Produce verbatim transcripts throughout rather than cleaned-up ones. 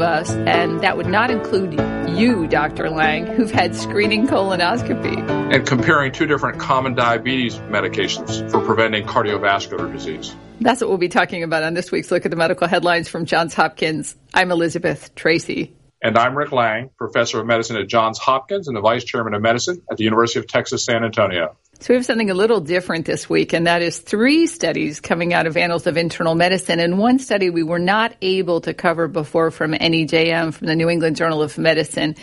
us, and that would not include you, Doctor Lang, who've had screening colonoscopy. And comparing two different common diabetes medications for preventing cardiovascular disease. That's what we'll be talking about on this week's Look at the Medical Headlines from Johns Hopkins. I'm Elizabeth Tracy. And I'm Rick Lang, Professor of Medicine at Johns Hopkins and the Vice Chairman of Medicine at the University of Texas, San Antonio. So we have something a little different this week, and that is three studies coming out of Annals of Internal Medicine, and one study we were not able to cover before from N E J M, from the New England Journal of Medicine.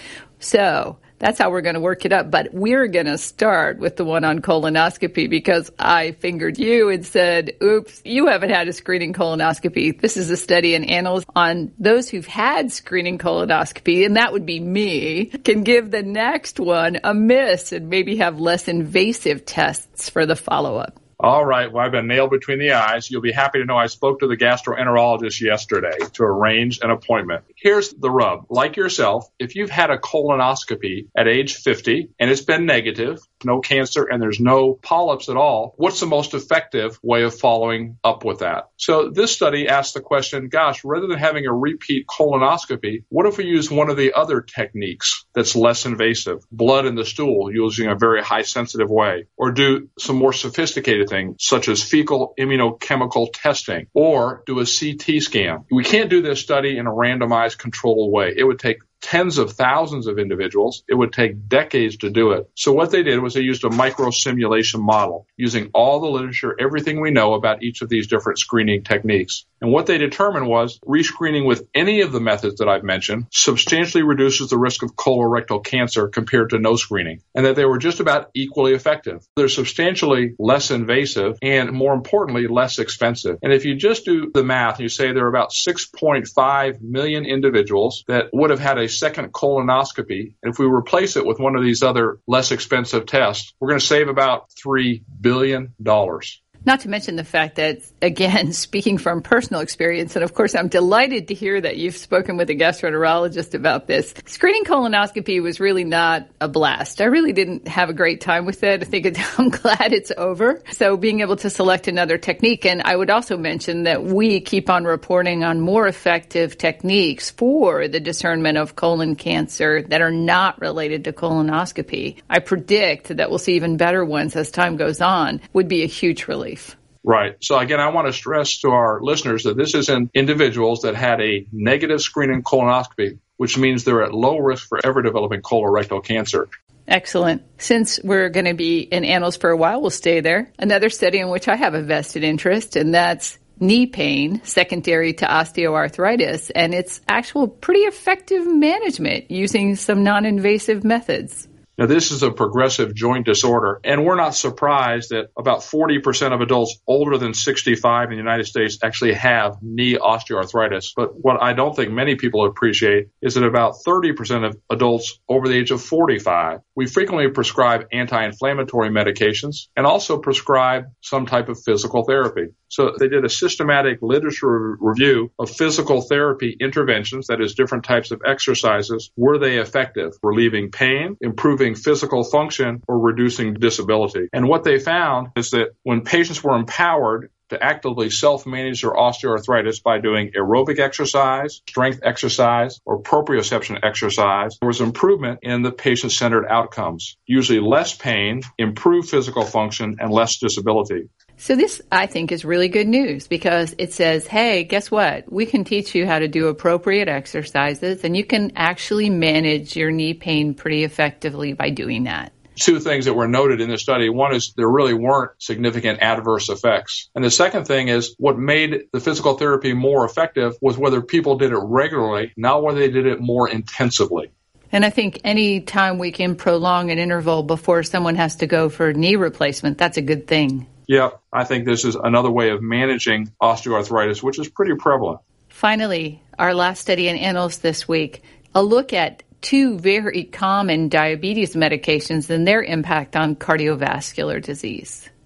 So that's how we're going to work it up. But we're going to start with the one on colonoscopy because I fingered you and said, oops, you haven't had a screening colonoscopy. This is a study in Annals on those who've had screening colonoscopy, and that would be me, can give the next one a miss and maybe have less invasive tests for the follow-up. All right. Well, I've been nailed between the eyes. You'll be happy to know I spoke to the gastroenterologist yesterday to arrange an appointment. Here's the rub. Like yourself, if you've had a colonoscopy at age fifty and it's been negative, no cancer, and there's no polyps at all, what's the most effective way of following up with that? So this study asked the question, gosh, rather than having a repeat colonoscopy, what if we use one of the other techniques that's less invasive, blood in the stool using a very high sensitive way, or do some more sophisticated things such as fecal immunochemical testing, or do a C T scan. We can't do this study in a randomized controlled way. It would take tens of thousands of individuals. It would take decades to do it. So what they did was they used a micro-simulation model using all the literature, everything we know about each of these different screening techniques. And what they determined was rescreening with any of the methods that I've mentioned substantially reduces the risk of colorectal cancer compared to no screening, and that they were just about equally effective. They're substantially less invasive and, more importantly, less expensive. And if you just do the math, you say there are about six point five million individuals that would have had a second colonoscopy. And if we replace it with one of these other less expensive tests, we're going to save about three billion dollars. Not to mention the fact that, again, speaking from personal experience, and of course I'm delighted to hear that you've spoken with a gastroenterologist about this, screening colonoscopy was really not a blast. I really didn't have a great time with it. I think it, I'm glad it's over. So being able to select another technique, and I would also mention that we keep on reporting on more effective techniques for the discernment of colon cancer that are not related to colonoscopy. I predict that we'll see even better ones as time goes on, would be a huge relief. Right. So again, I want to stress to our listeners that this is in individuals that had a negative screening colonoscopy, which means they're at low risk for ever developing colorectal cancer. Excellent. Since we're going to be in Annals for a while, we'll stay there. Another study in which I have a vested interest, and that's knee pain secondary to osteoarthritis, and it's actual pretty effective management using some non-invasive methods. Now, this is a progressive joint disorder, and we're not surprised that about forty percent of adults older than sixty-five in the United States actually have knee osteoarthritis. But what I don't think many people appreciate is that about thirty percent of adults over the age of forty-five. We frequently prescribe anti-inflammatory medications and also prescribe some type of physical therapy. So they did a systematic literature review of physical therapy interventions, that is, different types of exercises. Were they effective? Relieving pain, improving physical function, or reducing disability? And what they found is that when patients were empowered to actively self-manage their osteoarthritis by doing aerobic exercise, strength exercise, or proprioception exercise, there was improvement in the patient-centered outcomes, usually less pain, improved physical function, and less disability. So this, I think, is really good news because it says, hey, guess what? We can teach you how to do appropriate exercises, and you can actually manage your knee pain pretty effectively by doing that. Two things that were noted in the study. One is there really weren't significant adverse effects. And the second thing is what made the physical therapy more effective was whether people did it regularly, not whether they did it more intensively. And I think any time we can prolong an interval before someone has to go for knee replacement, that's a good thing. Yeah, I think this is another way of managing osteoarthritis, which is pretty prevalent. Finally, our last study in Annals this week, a look at two very common diabetes medications and their impact on cardiovascular disease.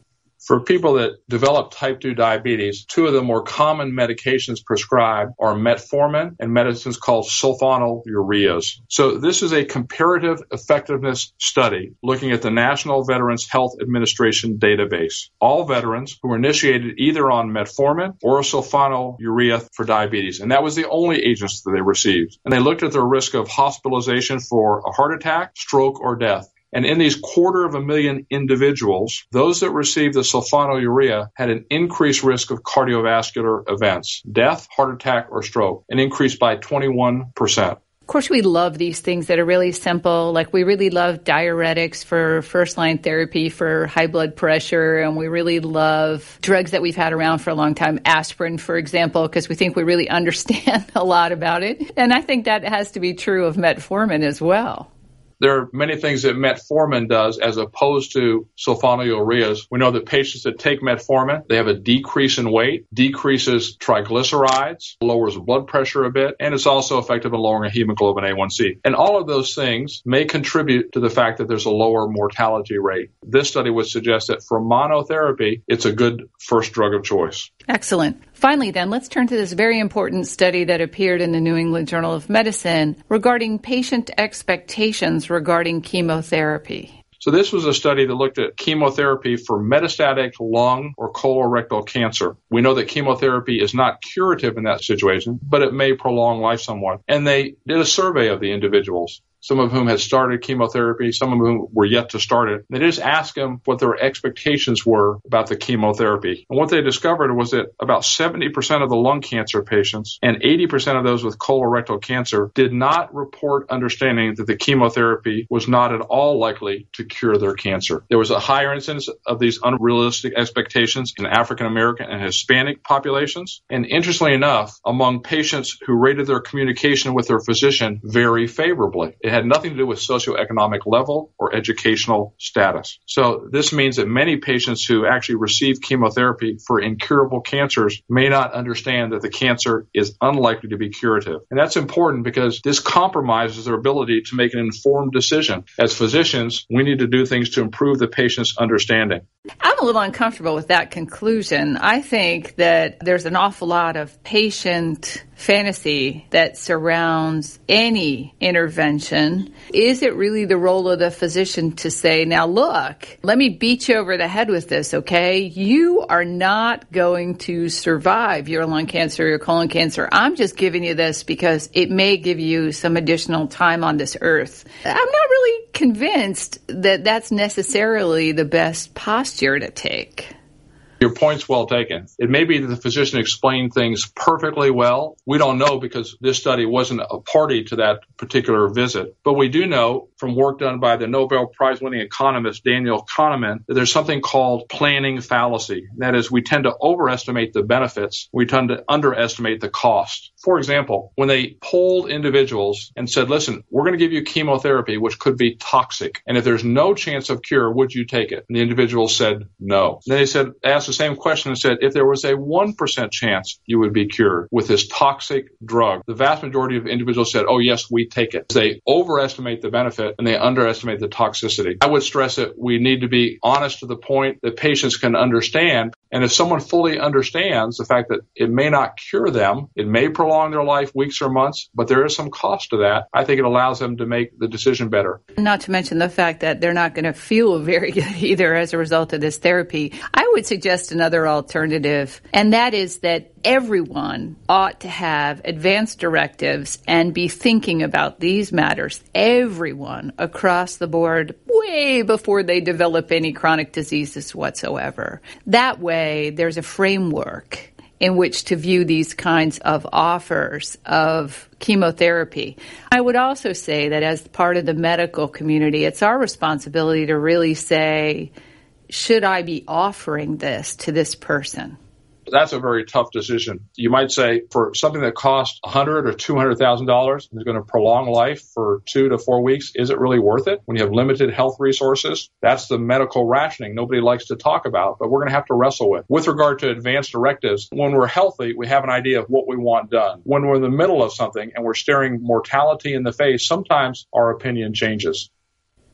For people that develop type two diabetes, two of the more common medications prescribed are metformin and medicines called sulfonylureas. So this is a comparative effectiveness study looking at the National Veterans Health Administration database. All veterans who were initiated either on metformin or a sulfonylurea for diabetes, and that was the only agents that they received. And they looked at their risk of hospitalization for a heart attack, stroke, or death. And in these quarter of a million individuals, those that received the sulfonylurea had an increased risk of cardiovascular events, death, heart attack, or stroke, an increase by twenty-one percent. Of course, we love these things that are really simple. Like we really love diuretics for first-line therapy for high blood pressure, and we really love drugs that we've had around for a long time, aspirin, for example, because we think we really understand a lot about it. And I think that has to be true of metformin as well. There are many things that metformin does as opposed to sulfonylureas. We know that patients that take metformin, they have a decrease in weight, decreases triglycerides, lowers blood pressure a bit, and it's also effective in lowering a hemoglobin A one C. And all of those things may contribute to the fact that there's a lower mortality rate. This study would suggest that for monotherapy, it's a good first drug of choice. Excellent. Finally, then, let's turn to this very important study that appeared in the New England Journal of Medicine regarding patient expectations regarding chemotherapy. So this was a study that looked at chemotherapy for metastatic lung or colorectal cancer. We know that chemotherapy is not curative in that situation, but it may prolong life somewhat. And they did a survey of the individuals, some of whom had started chemotherapy, some of whom were yet to start it. They just asked them what their expectations were about the chemotherapy. And what they discovered was that about seventy percent of the lung cancer patients and eighty percent of those with colorectal cancer did not report understanding that the chemotherapy was not at all likely to cure their cancer. There was a higher incidence of these unrealistic expectations in African American and Hispanic populations. And interestingly enough, among patients who rated their communication with their physician very favorably. It had nothing to do with socioeconomic level or educational status. So this means that many patients who actually receive chemotherapy for incurable cancers may not understand that the cancer is unlikely to be curative. And that's important because this compromises their ability to make an informed decision. As physicians, we need to do things to improve the patient's understanding. I'm a little uncomfortable with that conclusion. I think that there's an awful lot of patient fantasy that surrounds any intervention. Is it really the role of the physician to say, now look, let me beat you over the head with this, okay? You are not going to survive your lung cancer, your colon cancer. I'm just giving you this because it may give you some additional time on this earth. I'm not really convinced that that's necessarily the best posture to take. Your point's well taken. It may be that the physician explained things perfectly well. We don't know because this study wasn't a party to that particular visit. But we do know from work done by the Nobel Prize-winning economist Daniel Kahneman that there's something called planning fallacy. That is, we tend to overestimate the benefits. We tend to underestimate the cost. For example, when they polled individuals and said, listen, we're going to give you chemotherapy, which could be toxic. And if there's no chance of cure, would you take it? And the individual said no. Then they said, asked the same question and said, if there was a one percent chance you would be cured with this toxic drug, the vast majority of individuals said, oh, yes, we take it. They overestimate the benefit and they underestimate the toxicity. I would stress that we need to be honest to the point that patients can understand. And if someone fully understands the fact that it may not cure them, it may prolong their life weeks or months, but there is some cost to that, I think it allows them to make the decision better. Not to mention the fact that they're not going to feel very good either as a result of this therapy. I would suggest another alternative, and that is that everyone ought to have advanced directives and be thinking about these matters, everyone across the board, way before they develop any chronic diseases whatsoever. That way, there's a framework in which to view these kinds of offers of chemotherapy. I would also say that as part of the medical community, it's our responsibility to really say, should I be offering this to this person? That's a very tough decision. You might say for something that costs one hundred thousand dollars or two hundred thousand dollars and is going to prolong life for two to four weeks, is it really worth it when you have limited health resources? That's the medical rationing nobody likes to talk about, but we're going to have to wrestle with. With regard to advanced directives, when we're healthy, we have an idea of what we want done. When we're in the middle of something and we're staring mortality in the face, sometimes our opinion changes.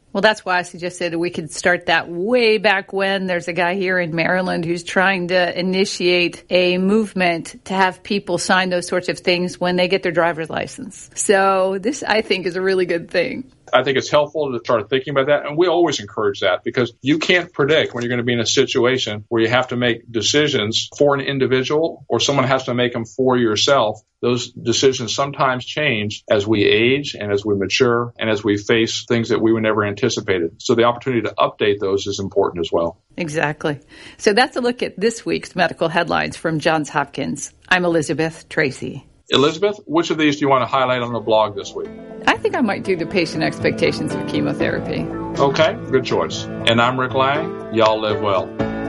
Well, that's why I suggested we could start that way back when. There's a guy here in Maryland who's trying to initiate a movement to have people sign those sorts of things when they get their driver's license. So this, I think, is a really good thing. I think it's helpful to start thinking about that. And we always encourage that because you can't predict when you're going to be in a situation where you have to make decisions for an individual or someone has to make them for yourself. Those decisions sometimes change as we age and as we mature and as we face things that we were never anticipated. So the opportunity to update those is important as well. Exactly. So that's a look at this week's medical headlines from Johns Hopkins. I'm Elizabeth Tracy. Elizabeth, which of these do you want to highlight on the blog this week? I think I might do the patient expectations of chemotherapy. Okay, good choice. And I'm Rick Lang. Y'all live well.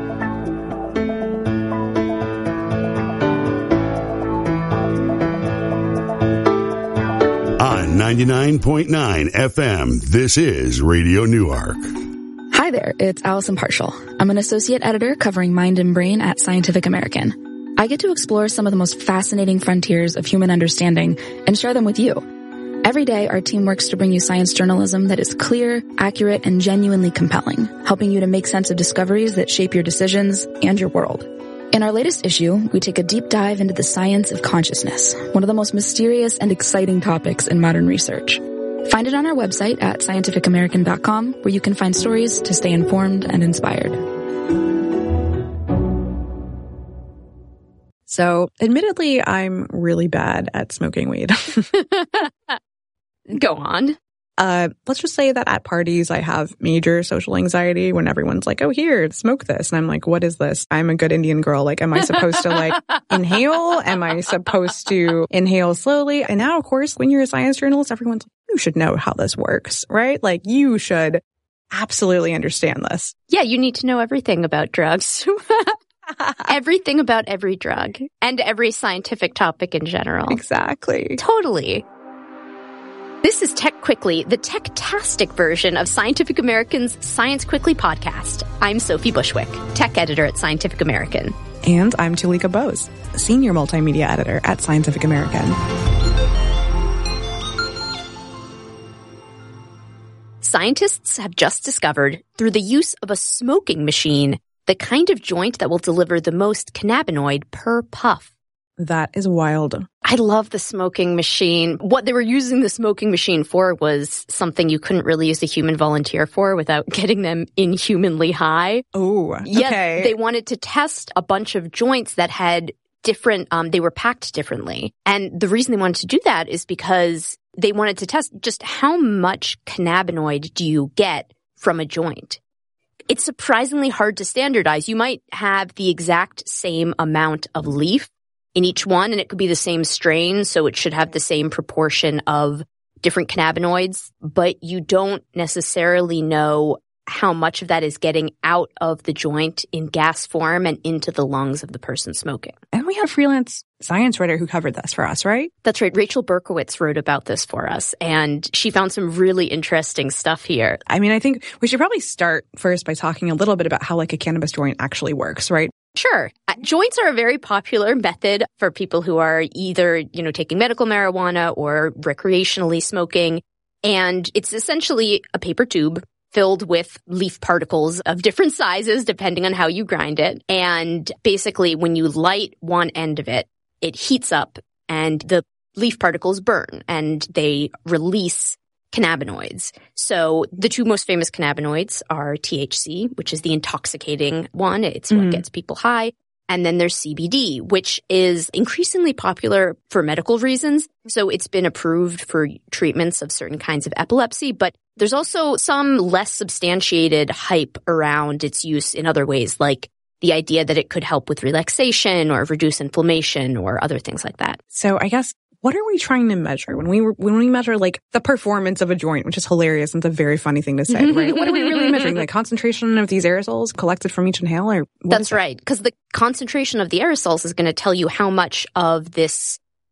On ninety-nine point nine F M, this is Radio Newark. Hi there, it's Allison Partial. I'm an associate editor covering mind and brain at Scientific American. I get to explore some of the most fascinating frontiers of human understanding and share them with you. Every day, our team works to bring you science journalism that is clear, accurate, and genuinely compelling, helping you to make sense of discoveries that shape your decisions and your world. In our latest issue, we take a deep dive into the science of consciousness, one of the most mysterious and exciting topics in modern research. Find it on our website at scientific american dot com, where you can find stories to stay informed and inspired. So, admittedly, I'm really bad at smoking weed. Go on. Uh, let's just say that at parties, I have major social anxiety when everyone's like, oh, here, smoke this. And I'm like, what is this? I'm a good Indian girl. Like, am I supposed to like inhale? Am I supposed to inhale slowly? And now, of course, when you're a science journalist, everyone's like, you should know how this works, right? Like, you should absolutely understand this. Yeah, you need to know everything about drugs. Everything about every drug and every scientific topic in general. Exactly. Totally. This is Tech Quickly, the tech-tastic version of Scientific American's Science Quickly podcast. I'm Sophie Bushwick, tech editor at Scientific American. And I'm Tulika Bose, senior multimedia editor at Scientific American. Scientists have just discovered, through the use of a smoking machine, the kind of joint that will deliver the most cannabinoid per puff. That is wild. I love the smoking machine. What they were using the smoking machine for was something you couldn't really use a human volunteer for without getting them inhumanly high. Oh, okay. Yeah, they wanted to test a bunch of joints that had different, um, they were packed differently. And the reason they wanted to do that is because they wanted to test just how much cannabinoid do you get from a joint. It's surprisingly hard to standardize. You might have the exact same amount of leaf in each one, and it could be the same strain, so it should have the same proportion of different cannabinoids, but you don't necessarily know how much of that is getting out of the joint in gas form and into the lungs of the person smoking. And we have a freelance science writer who covered this for us, right? That's right. Rachel Berkowitz wrote about this for us, and she found some really interesting stuff here. I mean, I think we should probably start first by talking a little bit about how like a cannabis joint actually works, right? Sure. Joints are a very popular method for people who are either, you know, taking medical marijuana or recreationally smoking. And it's essentially a paper tube filled with leaf particles of different sizes, depending on how you grind it. And basically, when you light one end of it, it heats up and the leaf particles burn and they release cannabinoids. So the two most famous cannabinoids are T H C, which is the intoxicating one. It's mm-hmm. what gets people high. And then there's C B D, which is increasingly popular for medical reasons. So it's been approved for treatments of certain kinds of epilepsy, but there's also some less substantiated hype around its use in other ways, like the idea that it could help with relaxation or reduce inflammation or other things like that. So I guess, what are we trying to measure when we when we measure like the performance of a joint, which is hilarious and it's a very funny thing to say, right? What are we really measuring? The concentration of these aerosols collected from each inhale, or what That's right, because the concentration of the aerosols is going to tell you how much of this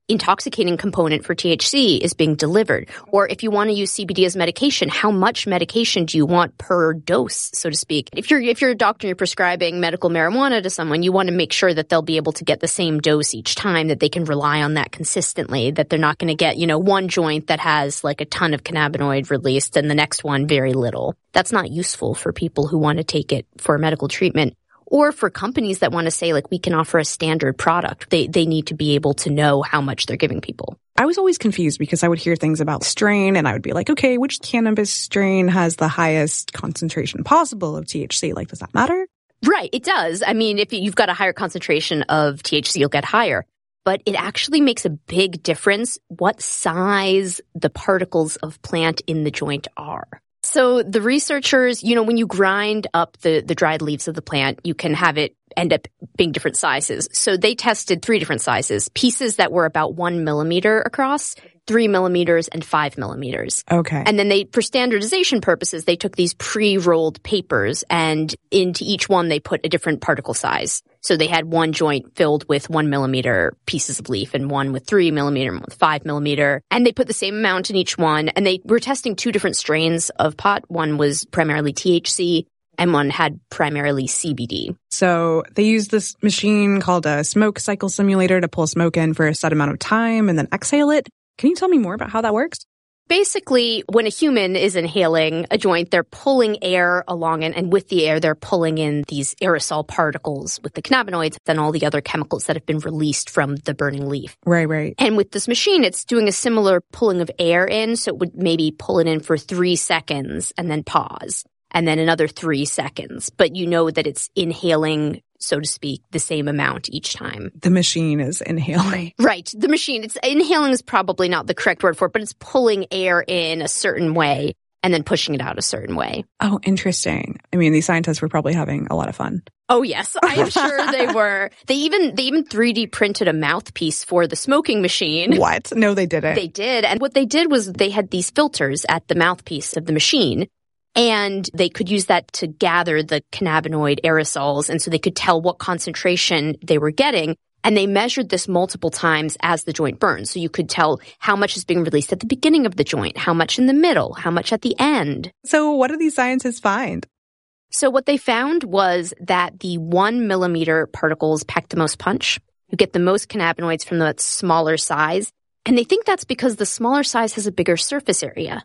intoxicating component for T H C is being delivered? Or if you want to use C B D as medication, how much medication do you want per dose, so to speak? If you're if you're a doctor and you're prescribing medical marijuana to someone, you want to make sure that they'll be able to get the same dose each time, that they can rely on that consistently, that they're not going to get, you know, one joint that has like a ton of cannabinoid released and the next one very little. That's not useful for people who want to take it for medical treatment. Or for companies that want to say, like, we can offer a standard product. They they need to be able to know how much they're giving people. I was always confused because I would hear things about strain and I would be like, okay, which cannabis strain has the highest concentration possible of T H C? Like, does that matter? Right, it does. I mean, if you've got a higher concentration of T H C, you'll get higher. But it actually makes a big difference what size the particles of plant in the joint are. So the researchers, you know, when you grind up the, the dried leaves of the plant, you can have it end up being different sizes. So they tested three different sizes, pieces that were about one millimeter across, three millimeters, and five millimeters. Okay. And then they, for standardization purposes, they took these pre-rolled papers and into each one they put a different particle size. So they had one joint filled with one millimeter pieces of leaf and one with three millimeter and one with five millimeter. And they put the same amount in each one. And they were testing two different strains of pot. One was primarily T H C and one had primarily C B D. So they used this machine called a smoke cycle simulator to pull smoke in for a set amount of time and then exhale it. Can you tell me more about how that works? Basically, when a human is inhaling a joint, they're pulling air along it, and with the air, they're pulling in these aerosol particles with the cannabinoids and all the other chemicals that have been released from the burning leaf. Right, right. And with this machine, it's doing a similar pulling of air in, so it would maybe pull it in for three seconds and then pause, and then another three seconds. But you know that it's inhaling, so to speak, the same amount each time. The machine is inhaling. Right. The machine, it's inhaling is probably not the correct word for it, but it's pulling air in a certain way and then pushing it out a certain way. Oh, interesting. I mean, these scientists were probably having a lot of fun. Oh, yes. I am sure they were. They even they even three D printed a mouthpiece for the smoking machine. What? No, they didn't. They did. And what they did was they had these filters at the mouthpiece of the machine. And they could use that to gather the cannabinoid aerosols. And so they could tell what concentration they were getting. And they measured this multiple times as the joint burned. So you could tell how much is being released at the beginning of the joint, how much in the middle, how much at the end. So what did these scientists find? So what they found was that the one millimeter particles pack the most punch. You get the most cannabinoids from the smaller size. And they think that's because the smaller size has a bigger surface area.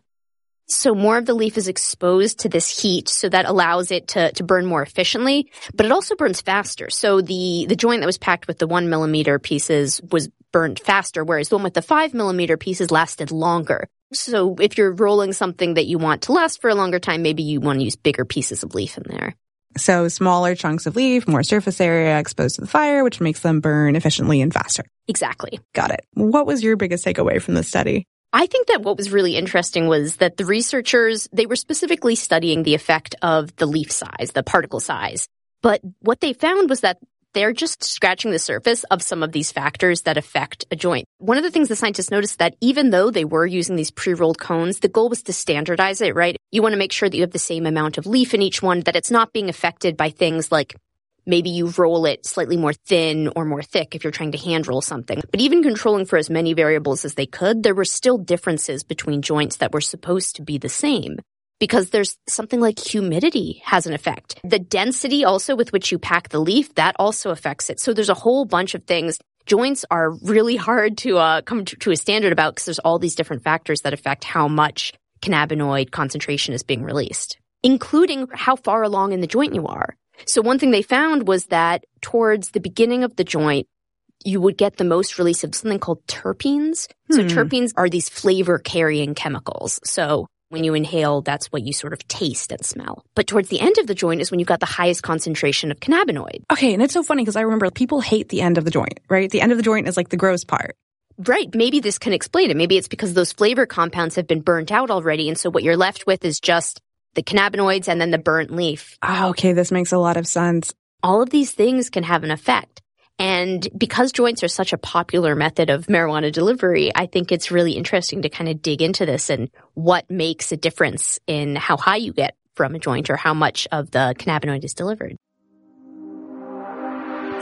So more of the leaf is exposed to this heat, so that allows it to, to burn more efficiently, but it also burns faster. So the, the joint that was packed with the one millimeter pieces was burned faster, whereas the one with the five millimeter pieces lasted longer. So if you're rolling something that you want to last for a longer time, maybe you want to use bigger pieces of leaf in there. So smaller chunks of leaf, more surface area exposed to the fire, which makes them burn efficiently and faster. Exactly. Got it. What was your biggest takeaway from this study? I think that what was really interesting was that the researchers, they were specifically studying the effect of the leaf size, the particle size. But what they found was that they're just scratching the surface of some of these factors that affect a joint. One of the things the scientists noticed that even though they were using these pre-rolled cones, the goal was to standardize it, right? You want to make sure that you have the same amount of leaf in each one, that it's not being affected by things like maybe you roll it slightly more thin or more thick if you're trying to hand roll something. But even controlling for as many variables as they could, there were still differences between joints that were supposed to be the same. Because there's something like humidity has an effect. The density also with which you pack the leaf, that also affects it. So there's a whole bunch of things. Joints are really hard to uh, come to, to a standard about because there's all these different factors that affect how much cannabinoid concentration is being released, including how far along in the joint you are. So one thing they found was that towards the beginning of the joint, you would get the most release of something called terpenes. Hmm. So terpenes are these flavor-carrying chemicals. So when you inhale, that's what you sort of taste and smell. But towards the end of the joint is when you got the highest concentration of cannabinoid. Okay, and it's so funny because I remember people hate the end of the joint, right? The end of the joint is like the gross part. Right. Maybe this can explain it. Maybe it's because those flavor compounds have been burnt out already, and so what you're left with is just the cannabinoids and then the burnt leaf. Oh, okay, this makes a lot of sense. All of these things can have an effect. And because joints are such a popular method of marijuana delivery, I think it's really interesting to kind of dig into this and what makes a difference in how high you get from a joint or how much of the cannabinoid is delivered.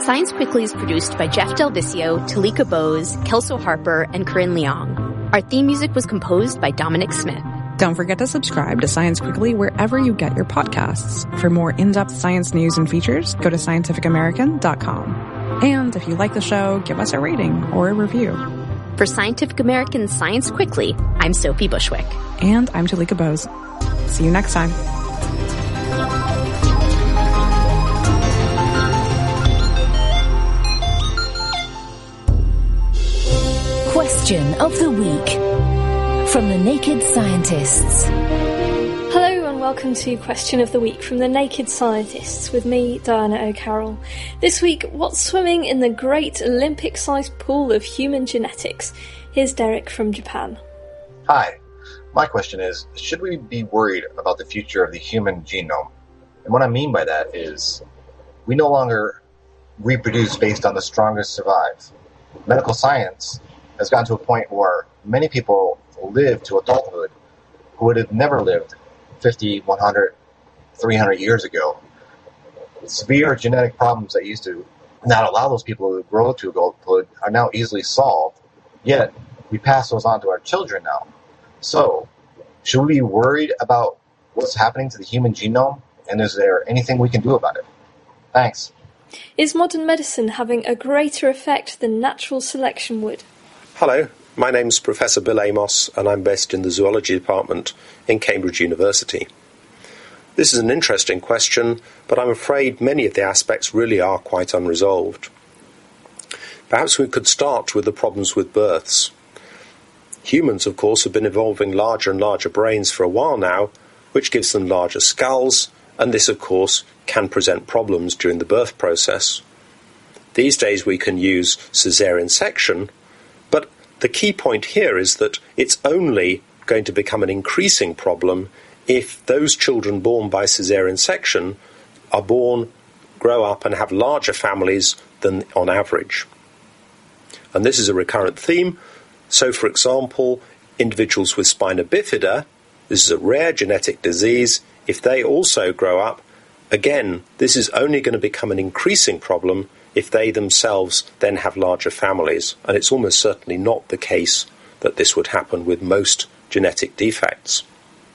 Science Quickly is produced by Jeff Del Vicio, Talika Bose, Kelso Harper, and Corinne Leong. Our theme music was composed by Dominic Smith. Don't forget to subscribe to Science Quickly wherever you get your podcasts. For more in-depth science news and features, go to scientific american dot com. And if you like the show, give us a rating or a review. For Scientific American's Science Quickly, I'm Sophie Bushwick. And I'm Talika Bose. See you next time. Question of the Week from the Naked Scientists. Hello and welcome to Question of the Week from the Naked Scientists with me, Diana O'Carroll. This week, what's swimming in the great Olympic-sized pool of human genetics? Here's Derek from Japan. Hi. My question is, should we be worried about the future of the human genome? And what I mean by that is, we no longer reproduce based on the strongest survive. Medical science has gotten to a point where many people live to adulthood who would have never lived fifty, one hundred, three hundred years ago. Severe genetic problems that used to not allow those people to grow to adulthood are now easily solved, yet we pass those on to our children now. So, should we be worried about what's happening to the human genome, and is there anything we can do about it? Thanks. Is modern medicine having a greater effect than natural selection would? Hello, my name's Professor Bill Amos, and I'm based in the Zoology Department in Cambridge University. This is an interesting question, but I'm afraid many of the aspects really are quite unresolved. Perhaps we could start with the problems with births. Humans, of course, have been evolving larger and larger brains for a while now, which gives them larger skulls, and this, of course, can present problems during the birth process. These days we can use caesarean section, but the key point here is that it's only going to become an increasing problem if those children born by caesarean section are born, grow up and have larger families than on average. And this is a recurrent theme. So, for example, individuals with spina bifida, this is a rare genetic disease, if they also grow up, again, this is only going to become an increasing problem if they themselves then have larger families. And it's almost certainly not the case that this would happen with most genetic defects.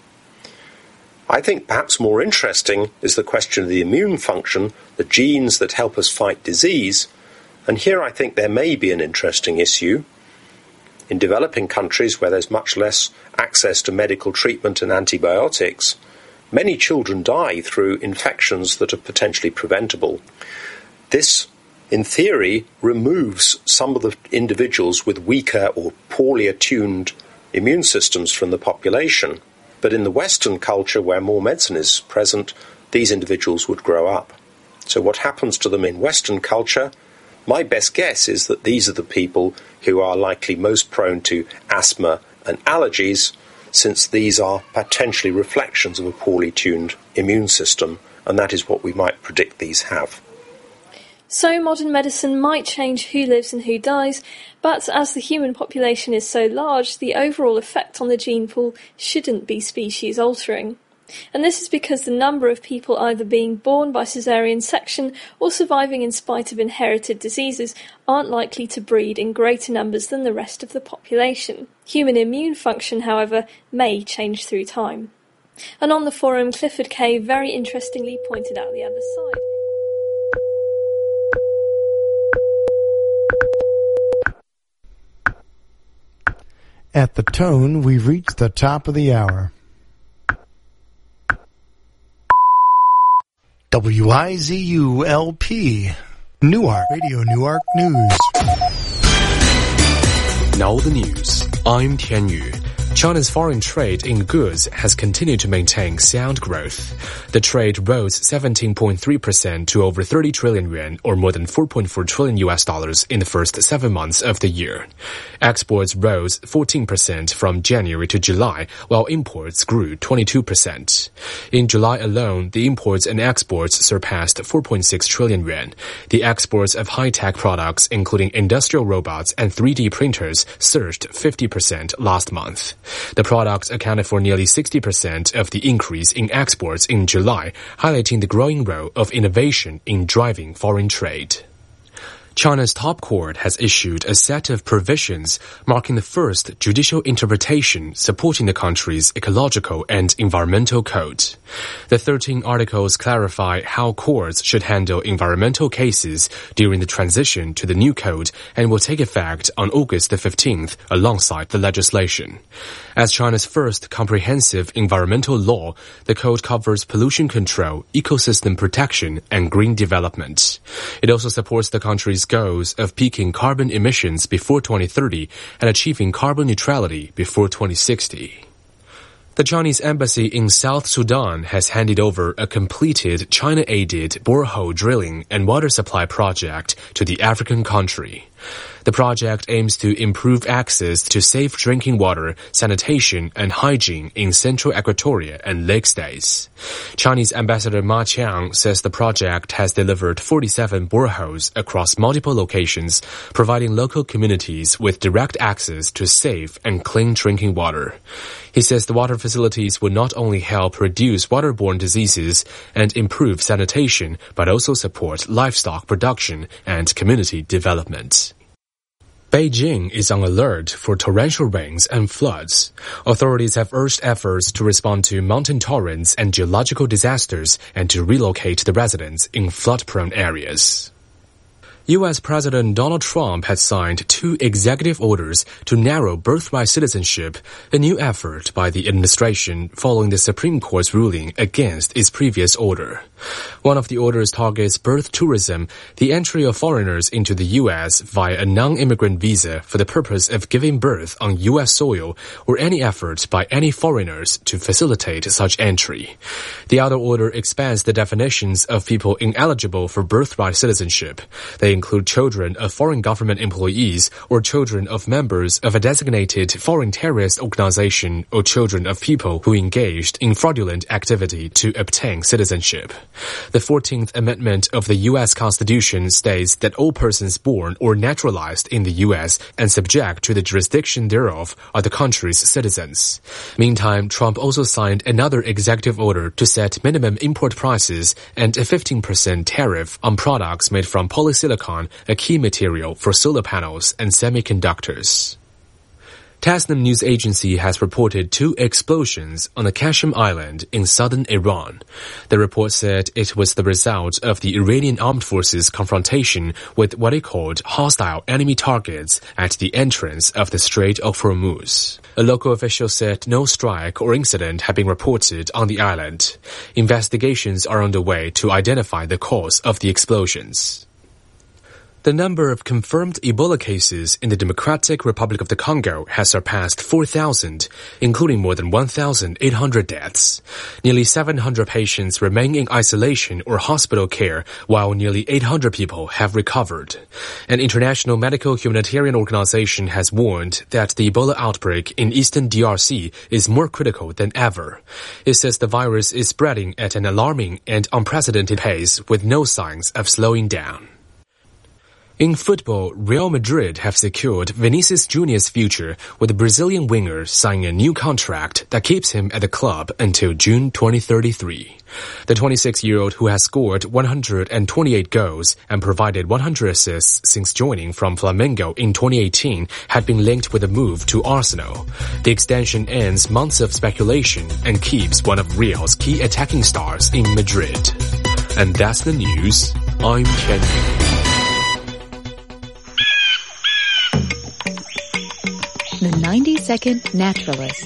I think perhaps more interesting is the question of the immune function, the genes that help us fight disease. And here I think there may be an interesting issue. In developing countries where there's much less access to medical treatment and antibiotics, many children die through infections that are potentially preventable. This, in theory, removes some of the individuals with weaker or poorly attuned immune systems from the population. But in the Western culture, where more medicine is present, these individuals would grow up. So what happens to them in Western culture? My best guess is that these are the people who are likely most prone to asthma and allergies, since these are potentially reflections of a poorly tuned immune system, and that is what we might predict these have. So modern medicine might change who lives and who dies, but as the human population is so large, the overall effect on the gene pool shouldn't be species altering. And this is because the number of people either being born by caesarean section or surviving in spite of inherited diseases aren't likely to breed in greater numbers than the rest of the population. Human immune function, however, may change through time. And on the forum, Clifford Kay very interestingly pointed out the other side. At the tone, we've reached the top of the hour. W I Z U L P, Newark, Radio Newark News. Now the news. I'm Tian Yu. China's foreign trade in goods has continued to maintain sound growth. The trade rose seventeen point three percent to over thirty trillion yuan, or more than four point four trillion U S dollars in the first seven months of the year. Exports rose fourteen percent from January to July, while imports grew twenty-two percent. In July alone, the imports and exports surpassed four point six trillion yuan. The exports of high-tech products, including industrial robots and three D printers, surged fifty percent last month. The products accounted for nearly sixty percent of the increase in exports in July, highlighting the growing role of innovation in driving foreign trade. China's top court has issued a set of provisions marking the first judicial interpretation supporting the country's ecological and environmental code. The thirteen articles clarify how courts should handle environmental cases during the transition to the new code and will take effect on August the fifteenth alongside the legislation. As China's first comprehensive environmental law, the code covers pollution control, ecosystem protection, and green development. It also supports the country's goals of peaking carbon emissions before twenty thirty and achieving carbon neutrality before twenty sixty. The Chinese embassy in South Sudan has handed over a completed China-aided borehole drilling and water supply project to the African country. The project aims to improve access to safe drinking water, sanitation, and hygiene in Central Equatoria and Lake states. Chinese Ambassador Ma Qiang says the project has delivered forty-seven boreholes across multiple locations, providing local communities with direct access to safe and clean drinking water. He says the water facilities will not only help reduce waterborne diseases and improve sanitation, but also support livestock production and community development. Beijing is on alert for torrential rains and floods. Authorities have urged efforts to respond to mountain torrents and geological disasters and to relocate the residents in flood-prone areas. U S President Donald Trump has signed two executive orders to narrow birthright citizenship, a new effort by the administration following the Supreme Court's ruling against its previous order. One of the orders targets birth tourism, the entry of foreigners into the U S via a non-immigrant visa for the purpose of giving birth on U S soil, or any effort by any foreigners to facilitate such entry. The other order expands the definitions of people ineligible for birthright citizenship. They include children of foreign government employees or children of members of a designated foreign terrorist organization or children of people who engaged in fraudulent activity to obtain citizenship. The fourteenth Amendment of the U S Constitution states that all persons born or naturalized in the U S and subject to the jurisdiction thereof are the country's citizens. Meantime, Trump also signed another executive order to set minimum import prices and a fifteen percent tariff on products made from polysilicon, a key material for solar panels and semiconductors. Tasnim news agency has reported two explosions on the Qashem Island in southern Iran. The report said it was the result of the Iranian armed forces' confrontation with what it called hostile enemy targets at the entrance of the Strait of Hormuz. A local official said no strike or incident had been reported on the island. Investigations are underway to identify the cause of the explosions. The number of confirmed Ebola cases in the Democratic Republic of the Congo has surpassed four thousand, including more than one thousand eight hundred deaths. Nearly seven hundred patients remain in isolation or hospital care, while nearly eight hundred people have recovered. An international medical humanitarian organization has warned that the Ebola outbreak in eastern D R C is more critical than ever. It says the virus is spreading at an alarming and unprecedented pace with no signs of slowing down. In football, Real Madrid have secured Vinicius Junior's future with the Brazilian winger signing a new contract that keeps him at the club until June twenty thirty-three. The twenty-six-year-old, who has scored one hundred twenty-eight goals and provided one hundred assists since joining from Flamengo in twenty eighteen, had been linked with a move to Arsenal. The extension ends months of speculation and keeps one of Real's key attacking stars in Madrid. And that's the news. I'm Ken. The ninety-second Naturalist.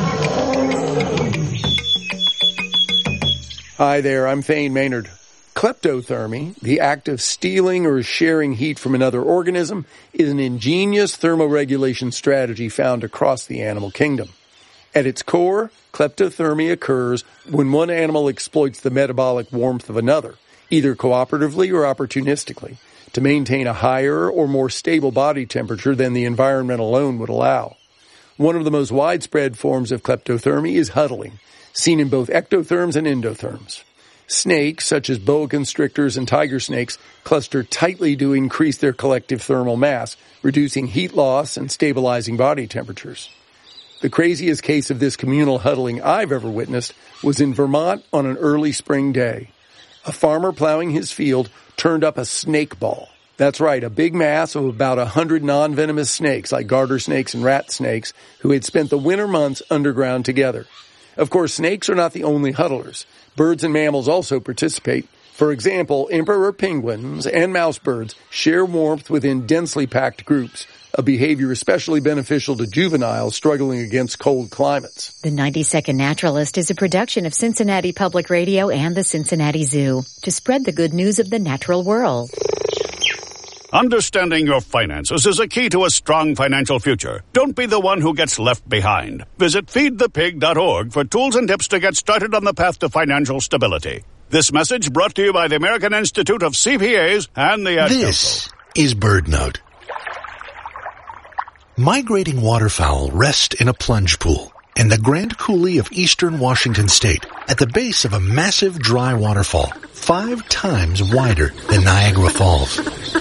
Hi there, I'm Thane Maynard. Kleptothermy, the act of stealing or sharing heat from another organism, is an ingenious thermoregulation strategy found across the animal kingdom. At its core, kleptothermy occurs when one animal exploits the metabolic warmth of another, either cooperatively or opportunistically, to maintain a higher or more stable body temperature than the environment alone would allow. One of the most widespread forms of kleptothermy is huddling, seen in both ectotherms and endotherms. Snakes, such as boa constrictors and tiger snakes, cluster tightly to increase their collective thermal mass, reducing heat loss and stabilizing body temperatures. The craziest case of this communal huddling I've ever witnessed was in Vermont on an early spring day. A farmer plowing his field turned up a snake ball. That's right, a big mass of about a hundred non-venomous snakes, like garter snakes and rat snakes, who had spent the winter months underground together. Of course, snakes are not the only huddlers. Birds and mammals also participate. For example, emperor penguins and mouse birds share warmth within densely packed groups, a behavior especially beneficial to juveniles struggling against cold climates. The ninety second Naturalist is a production of Cincinnati Public Radio and the Cincinnati Zoo to spread the good news of the natural world. Understanding your finances is a key to a strong financial future. Don't be the one who gets left behind. Visit feed the pig dot org for tools and tips to get started on the path to financial stability. This message brought to you by the American Institute of C P As and the Ad This is BirdNote. Migrating waterfowl rest in a plunge pool in the Grand Coulee of eastern Washington state at the base of a massive dry waterfall, five times wider than Niagara Falls.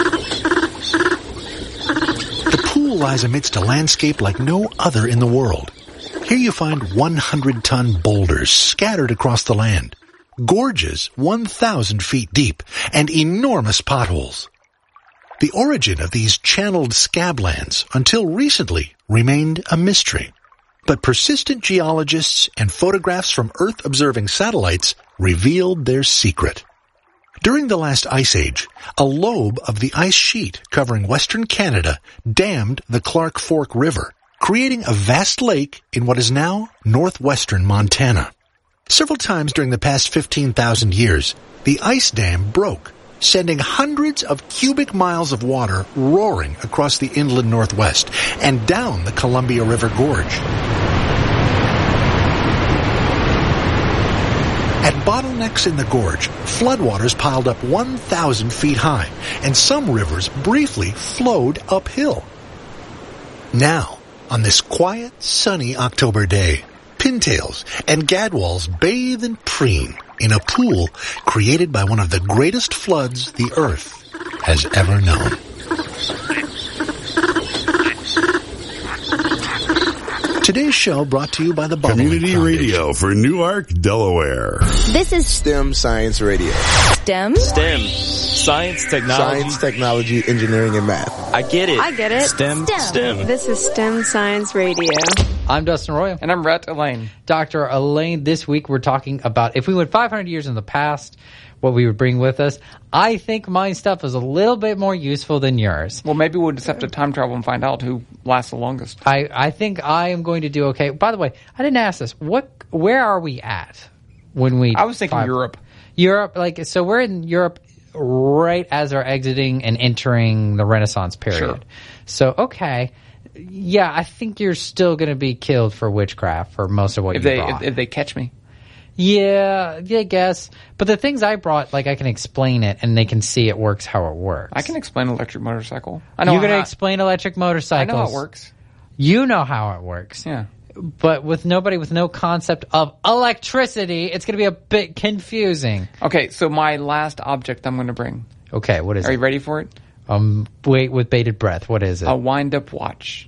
The pool lies amidst a landscape like no other in the world. Here you find one hundred ton boulders scattered across the land, gorges one thousand feet deep, and enormous potholes. The origin of these channeled scablands, until recently, remained a mystery. But persistent geologists and photographs from Earth-observing satellites revealed their secret. During the last ice age, a lobe of the ice sheet covering western Canada dammed the Clark Fork River, creating a vast lake in what is now northwestern Montana. Several times during the past fifteen thousand years, the ice dam broke, sending hundreds of cubic miles of water roaring across the inland northwest and down the Columbia River Gorge. At bottlenecks in the gorge, floodwaters piled up one thousand feet high, and some rivers briefly flowed uphill. Now, on this quiet, sunny October day, pintails and gadwalls bathe and preen in a pool created by one of the greatest floods the earth has ever known. Today's show brought to you by the Bottling Community Foundation. Radio for Newark, Delaware. This is STEM Science Radio. STEM? STEM. Science, technology. Science, technology, engineering, and math. I get it. I get it. STEM. STEM. STEM. This is STEM Science Radio. I'm Dustin Roy. And I'm Rhett Elaine. Doctor Elaine, this week we're talking about if we went five hundred years in the past, what we would bring with us. I think my stuff is a little bit more useful than yours. Well, maybe we'll just have to time travel and find out who lasts the longest. I, I think I am going to do okay. By the way, I didn't ask this. What? Where are we at when we... I was thinking five, Europe. Europe, like, so we're in Europe right as we're exiting and entering the Renaissance period. Sure. So, okay. Yeah, I think you're still going to be killed for witchcraft for most of what if you they, brought. If, if they catch me. Yeah, I guess. But the things I brought, like, I can explain it and they can see it works how it works. I can explain electric motorcycle. I know You're going to how, explain electric motorcycles. I know how it works. You know how it works. Yeah. But with nobody with no concept of electricity, it's going to be a bit confusing. Okay, so my last object I'm going to bring. Okay, what is Are it? you ready for it? Um, wait with bated breath. What is it? A wind-up watch.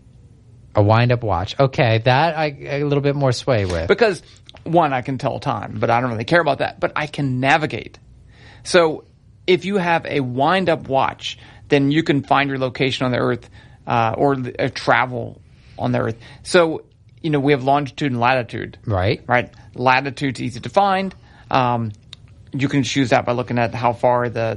A wind-up watch. Okay, that I a little bit more sway with. Because, one, I can tell time, but I don't really care about that. But I can navigate. So if you have a wind-up watch, then you can find your location on the Earth uh, or uh, travel on the Earth. So, you know, we have longitude and latitude. Right. Right. Latitude's easy to find. Um, you can choose that by looking at how far the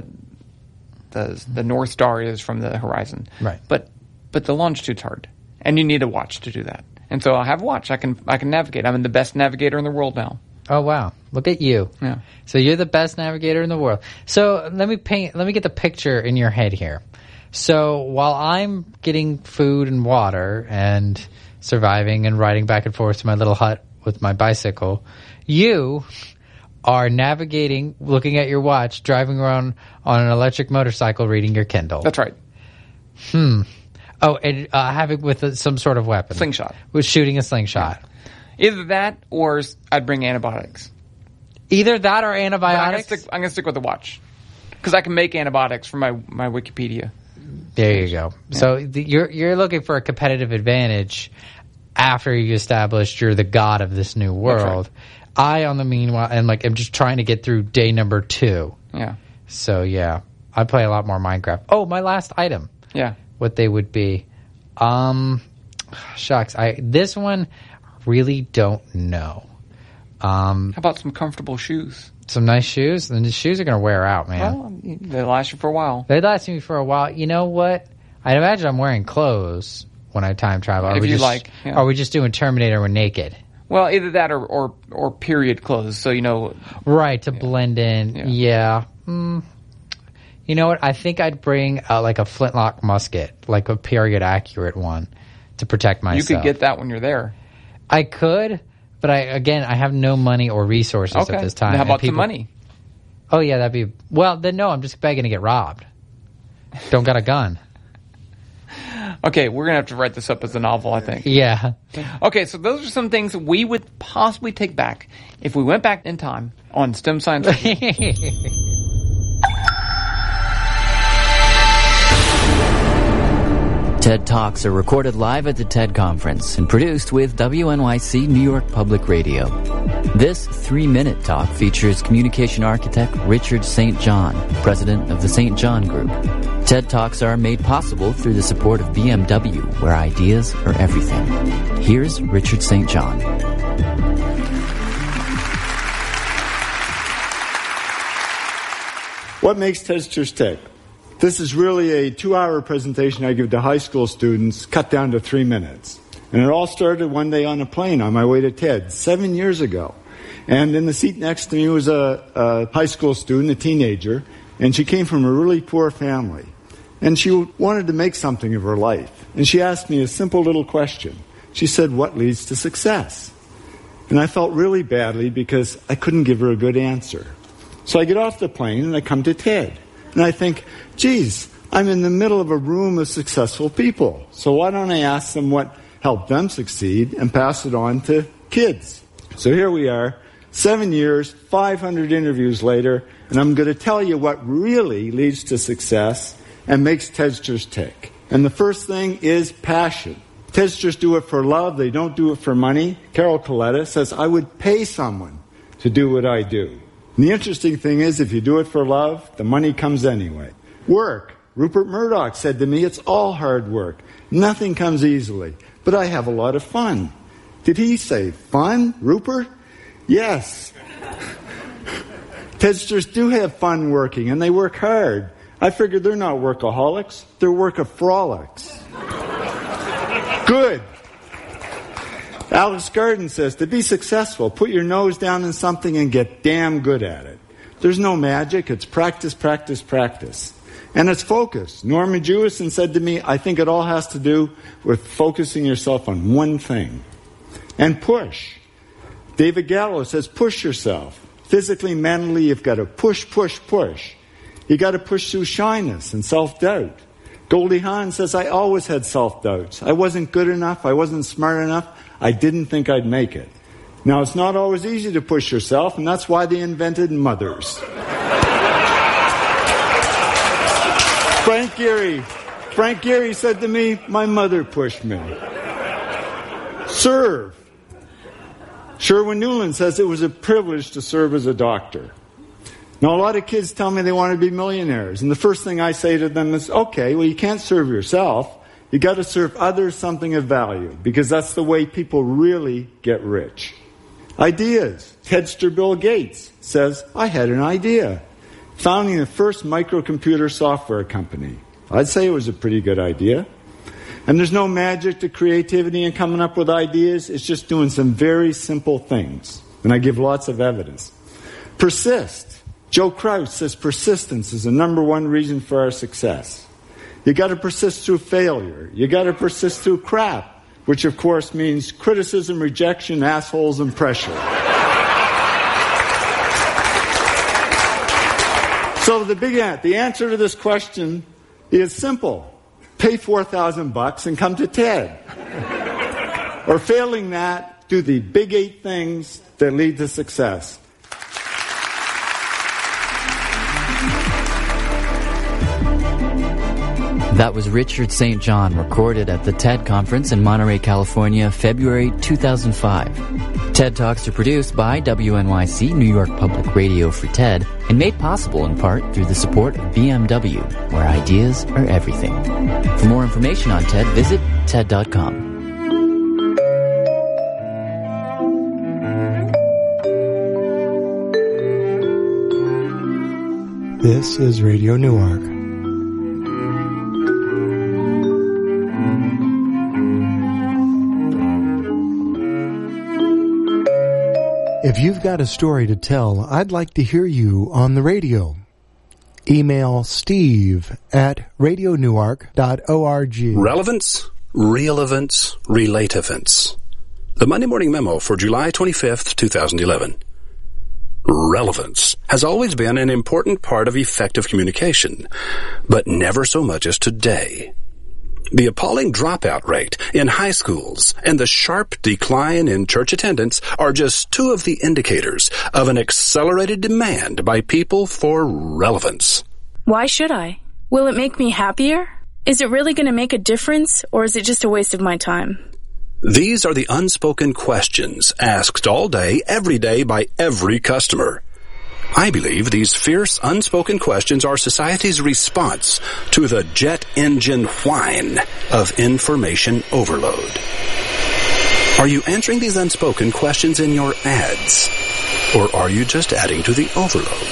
the the North Star is from the horizon. Right. But but the longitude's hard, and you need a watch to do that. And so I have a watch. I can I can navigate. I'm the best navigator in the world now. Oh wow! Look at you. Yeah. So you're the best navigator in the world. So let me paint. Let me get the picture in your head here. So while I'm getting food and water and surviving and riding back and forth to my little hut with my bicycle, you are navigating, looking at your watch, driving around on an electric motorcycle, reading your Kindle. That's right. Hmm. Oh, and uh, having with a, some sort of weapon. Slingshot. With shooting a slingshot. Yeah. Either that or I'd bring antibiotics. Either that or antibiotics? I'm going to stick with the watch. Because I can make antibiotics from my, my Wikipedia. There you go. Yeah. So the, you're you're looking for a competitive advantage after you established you're the god of this new world. Right. I, on the meanwhile, and like I'm just trying to get through day number two. Yeah. So yeah, I play a lot more Minecraft. Oh, my last item. Yeah. What they would be. Um, shucks. I this one really don't know. Um, How about some comfortable shoes? Some nice shoes? And the shoes are going to wear out, man. Well, they last you for a while. They last me for a while. You know what? I'd imagine I'm wearing clothes when I time travel. Are If we you just, like, yeah. Are we just doing Terminator when naked? Well, either that or, or, or period clothes. So, you know. Right, to yeah. blend in. Yeah. yeah. Mm. You know what? I think I'd bring uh, like a flintlock musket, like a period accurate one to protect myself. You could get that when you're there. I could, but I again, I have no money or resources okay. at this time. Then how about people, the money? Oh, yeah, that'd be... Well, then no, I'm just begging to get robbed. Don't got a gun. Okay, we're going to have to write this up as a novel, I think. Yeah. Okay, so those are some things we would possibly take back if we went back in time on STEM Science. TED Talks are recorded live at the TED Conference and produced with W N Y C New York Public Radio. This three-minute talk features communication architect Richard Saint John, president of the Saint John Group. TED Talks are made possible through the support of B M W, where ideas are everything. Here's Richard Saint John. What makes TEDsters tick? This is really a two-hour presentation I give to high school students, cut down to three minutes. And it all started one day on a plane on my way to TED, seven years ago. And in the seat next to me was a, a high school student, a teenager, and she came from a really poor family. And she wanted to make something of her life. And she asked me a simple little question. She said, "What leads to success?" And I felt really badly because I couldn't give her a good answer. So I get off the plane and I come to TED. And I think, geez, I'm in the middle of a room of successful people. So why don't I ask them what helped them succeed and pass it on to kids? So here we are, seven years, five hundred interviews later, and I'm going to tell you what really leads to success and makes TEDsters tick. And the first thing is passion. TEDsters do it for love. They don't do it for money. Carol Coletta says, I would pay someone to do what I do. And the interesting thing is, if you do it for love, the money comes anyway. Work. Rupert Murdoch said to me, it's all hard work. Nothing comes easily. But I have a lot of fun. Did he say fun, Rupert? Yes. TEDsters do have fun working, and they work hard. I figured they're not workaholics. They're workaholics. Good. Alex Garden says, to be successful, put your nose down in something and get damn good at it. There's no magic. It's practice, practice, practice. And it's focus. Norman Jewison said to me, I think it all has to do with focusing yourself on one thing. And push. David Gallo says, push yourself. Physically, mentally, you've got to push, push, push. You got to push through shyness and self-doubt. Goldie Hawn says, I always had self-doubts. I wasn't good enough. I wasn't smart enough. I didn't think I'd make it. Now, it's not always easy to push yourself, and that's why they invented mothers. Frank Gehry. Frank Gehry said to me, my mother pushed me. Serve. Sherwin Newland says it was a privilege to serve as a doctor. Now, a lot of kids tell me they want to be millionaires, and the first thing I say to them is, okay, well, you can't serve yourself. You got to serve others something of value, because that's the way people really get rich. Ideas. TEDster Bill Gates says, I had an idea. Founding the first microcomputer software company. I'd say it was a pretty good idea. And there's no magic to creativity and coming up with ideas. It's just doing some very simple things. And I give lots of evidence. Persist. Joe Kraus says persistence is the number one reason for our success. You got to persist through failure. You got to persist through crap, which of course means criticism, rejection, assholes, and pressure. So the big an- the answer to this question is simple. Pay four thousand bucks and come to TED. Or failing that, do the big eight things that lead to success. That was Richard Saint John, recorded at the TED Conference in Monterey, California, February two thousand five. TED Talks are produced by W N Y C New York Public Radio for TED and made possible in part through the support of B M W, where ideas are everything. For more information on TED, visit ted dot com. This is Radio Newark. If you've got a story to tell, I'd like to hear you on the radio. Email Steve at radio newark dot org. Relevance, real events, relate events. The Monday Morning Memo for July twenty-fifth, twenty eleven. Relevance has always been an important part of effective communication, but never so much as today. The appalling dropout rate in high schools and the sharp decline in church attendance are just two of the indicators of an accelerated demand by people for relevance. Why should I? Will it make me happier? Is it really going to make a difference, or is it just a waste of my time? These are the unspoken questions asked all day, every day by every customer. I believe these fierce, unspoken questions are society's response to the jet engine whine of information overload. Are you answering these unspoken questions in your ads, or are you just adding to the overload?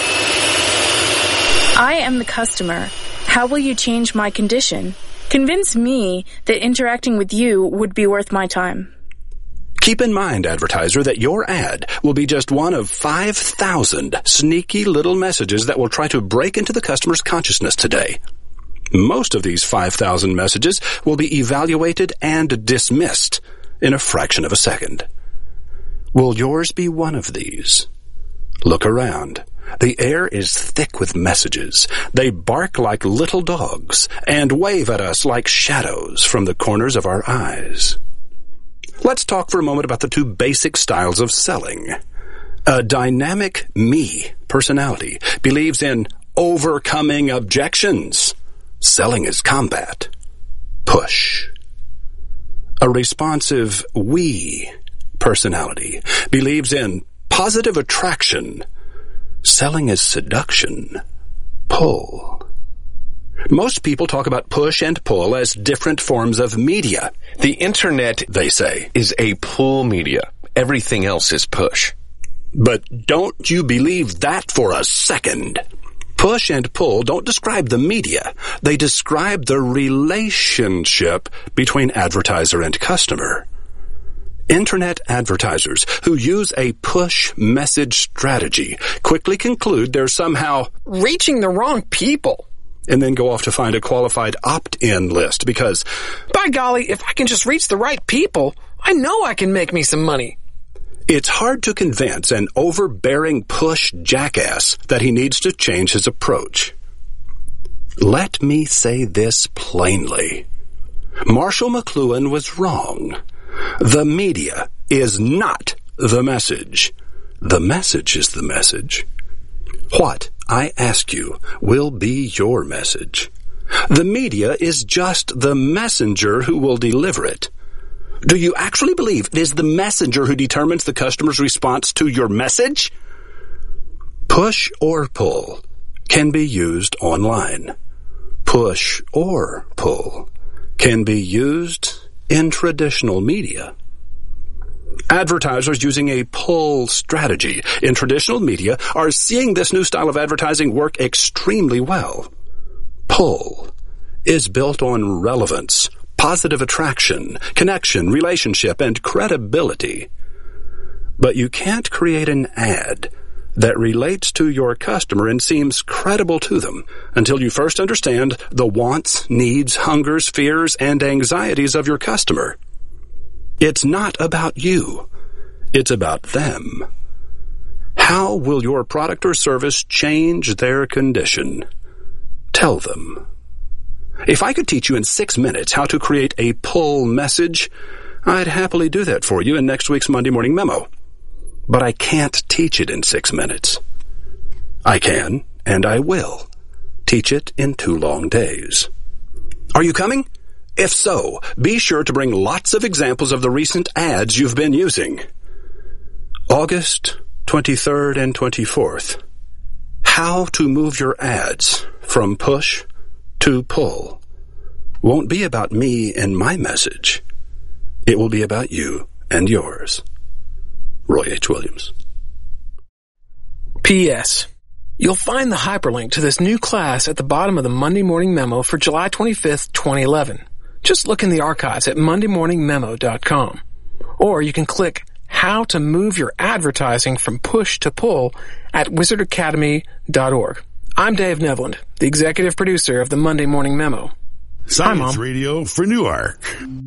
I am the customer. How will you change my condition? Convince me that interacting with you would be worth my time. Keep in mind, advertiser, that your ad will be just one of five thousand sneaky little messages that will try to break into the customer's consciousness today. Most of these five thousand messages will be evaluated and dismissed in a fraction of a second. Will yours be one of these? Look around. The air is thick with messages. They bark like little dogs and wave at us like shadows from the corners of our eyes. Let's talk for a moment about the two basic styles of selling. A dynamic me personality believes in overcoming objections. Selling is combat. Push. A responsive we personality believes in positive attraction. Selling is seduction. Pull. Most people talk about push and pull as different forms of media. The internet, they say, is a pull media. Everything else is push. But don't you believe that for a second. Push and pull don't describe the media. They describe the relationship between advertiser and customer. Internet advertisers who use a push message strategy quickly conclude they're somehow reaching the wrong people, and then go off to find a qualified opt-in list because, by golly, if I can just reach the right people, I know I can make me some money. It's hard to convince an overbearing push jackass that he needs to change his approach. Let me say this plainly. Marshall McLuhan was wrong. The media is not the message. The message is the message. What, I ask you, will be your message? The media is just the messenger who will deliver it. Do you actually believe it is the messenger who determines the customer's response to your message? Push or pull can be used online. Push or pull can be used in traditional media. Advertisers using a pull strategy in traditional media are seeing this new style of advertising work extremely well. Pull is built on relevance, positive attraction, connection, relationship, and credibility. But you can't create an ad that relates to your customer and seems credible to them until you first understand the wants, needs, hungers, fears, and anxieties of your customer. It's not about you. It's about them. How will your product or service change their condition? Tell them. If I could teach you in six minutes how to create a pull message, I'd happily do that for you in next week's Monday Morning Memo. But I can't teach it in six minutes. I can, and I will, teach it in two long days. Are you coming? If so, be sure to bring lots of examples of the recent ads you've been using. August twenty-third and twenty-fourth. How to move your ads from push to pull. Won't be about me and my message. It will be about you and yours. Roy H. Williams. P S. You'll find the hyperlink to this new class at the bottom of the Monday Morning Memo for July twenty-fifth, twenty eleven. Just look in the archives at monday morning memo dot com. Or you can click How to Move Your Advertising from Push to Pull at wizard academy dot org. I'm Dave Nevland, the executive producer of the Monday Morning Memo. Science Radio for Newark.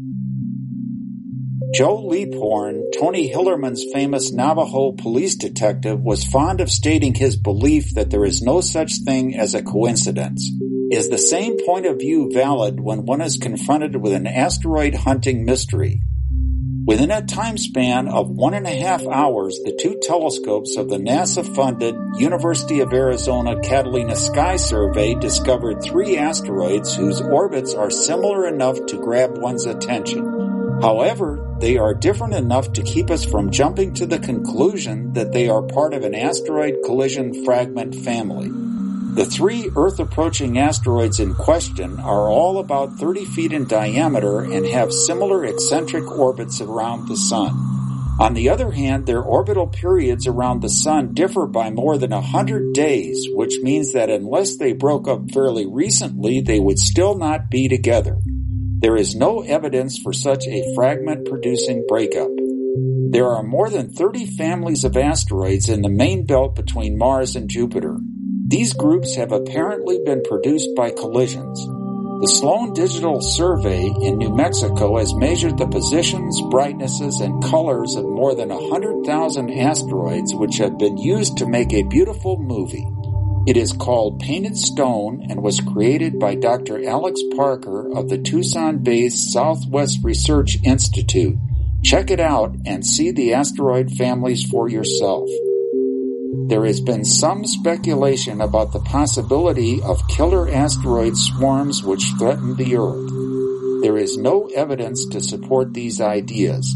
Joe Leaphorn, Tony Hillerman's famous Navajo police detective, was fond of stating his belief that there is no such thing as a coincidence. Is the same point of view valid when one is confronted with an asteroid hunting mystery? Within a time span of one and a half hours, the two telescopes of the NASA-funded University of Arizona Catalina Sky Survey discovered three asteroids whose orbits are similar enough to grab one's attention. However, they are different enough to keep us from jumping to the conclusion that they are part of an asteroid collision fragment family. The three Earth-approaching asteroids in question are all about thirty feet in diameter and have similar eccentric orbits around the Sun. On the other hand, their orbital periods around the Sun differ by more than one hundred days, which means that unless they broke up fairly recently, they would still not be together. There is no evidence for such a fragment-producing breakup. There are more than thirty families of asteroids in the main belt between Mars and Jupiter. These groups have apparently been produced by collisions. The Sloan Digital Survey in New Mexico has measured the positions, brightnesses, and colors of more than one hundred thousand asteroids, which have been used to make a beautiful movie. It is called Painted Stone and was created by Doctor Alex Parker of the Tucson-based Southwest Research Institute. Check it out and see the asteroid families for yourself. There has been some speculation about the possibility of killer asteroid swarms which threaten the Earth. There is no evidence to support these ideas.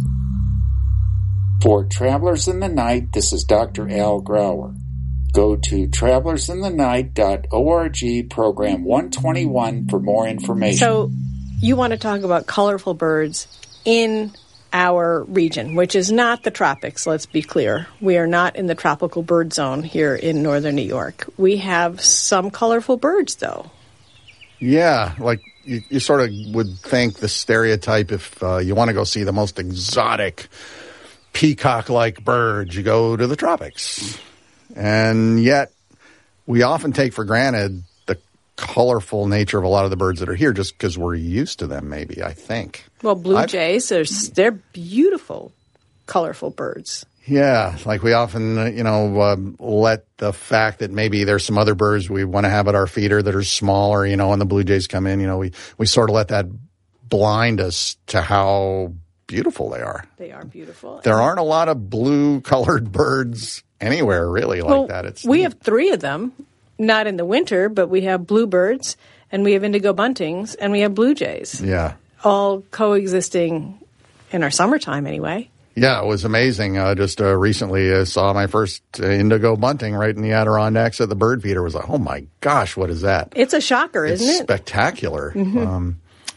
For Travelers in the Night, this is Doctor Al Grauer. Go to travelers in the night dot org, program one twenty-one for more information. So you want to talk about colorful birds in our region, which is not the tropics, let's be clear. We are not in the tropical bird zone here in northern New York. We have some colorful birds, though. Yeah, like you, you sort of would think the stereotype, if uh, you want to go see the most exotic peacock-like birds, you go to the tropics. And yet, we often take for granted the colorful nature of a lot of the birds that are here just because we're used to them, maybe, I think. Well, blue I've, jays, they're, they're beautiful, colorful birds. Yeah, like we often, uh, you know, uh, let the fact that maybe there's some other birds we want to have at our feeder that are smaller, you know, when the blue jays come in, you know, we, we sort of let that blind us to how beautiful they are. They are beautiful. There aren't a lot of blue-colored birds anywhere really like well, that. It's we neat. have three of them, not in the winter, but we have bluebirds, and we have indigo buntings, and we have blue jays. Yeah. All coexisting in our summertime anyway. Yeah, it was amazing. Uh, just uh, recently I saw my first uh, indigo bunting right in the Adirondacks at the bird feeder. I was like, oh my gosh, what is that? It's a shocker, it's isn't it? Spectacular. Mm-hmm. Um,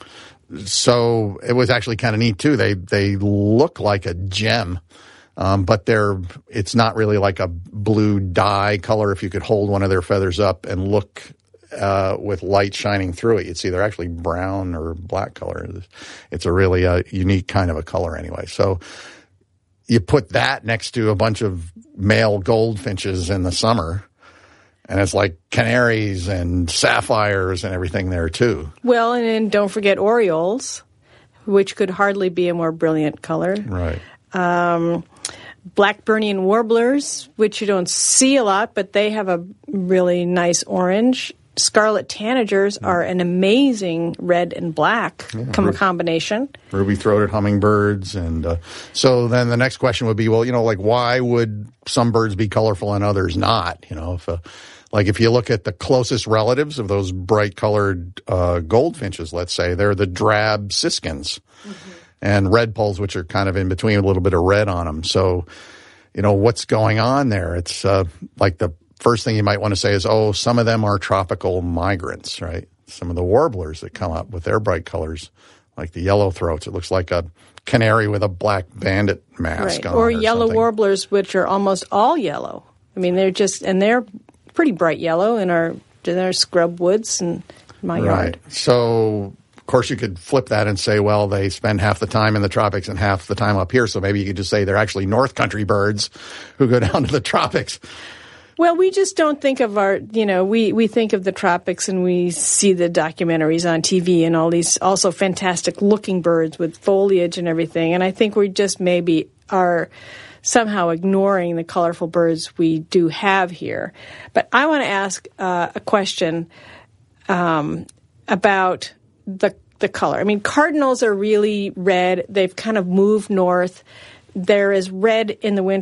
so it was actually kind of neat too. They, they look like a gem. Um, but they're, it's not really like a blue dye color. If you could hold one of their feathers up and look, uh, with light shining through it, you'd see they're actually brown or black color. It's a really uh, unique kind of a color anyway. So you put that next to a bunch of male goldfinches in the summer, and it's like canaries and sapphires and everything there too. Well, and then don't forget orioles, which could hardly be a more brilliant color. Right. Um, Blackburnian warblers, which you don't see a lot, but they have a really nice orange. Scarlet tanagers are an amazing red and black yeah, com- combination. Ruby-throated hummingbirds. And uh, so then the next question would be, well, you know, like why would some birds be colorful and others not? You know, if uh, like if you look at the closest relatives of those bright-colored uh, goldfinches, let's say, they're the drab siskins. Mm-hmm. And red poles, which are kind of in between, a little bit of red on them. So you know, what's going on there. It's uh, like the first thing you might want to say is, oh, some of them are tropical migrants, right? Some of the warblers that come up with their bright colors, like the yellow throats. It looks like a canary with a black bandit mask right. on. Or, or yellow something. warblers, which are almost all yellow. I mean, they're just, and they're pretty bright yellow in our, in our scrub woods and my right. yard. So, of course, you could flip that and say, well, they spend half the time in the tropics and half the time up here. So maybe you could just say they're actually North Country birds who go down to the tropics. Well, we just don't think of our, you know, we, we think of the tropics and we see the documentaries on T V and all these also fantastic looking birds with foliage and everything. And I think we just maybe are somehow ignoring the colorful birds we do have here. But I want to ask uh, a question um, about the the color. I mean, cardinals are really red. They've kind of moved north. There is red in the winter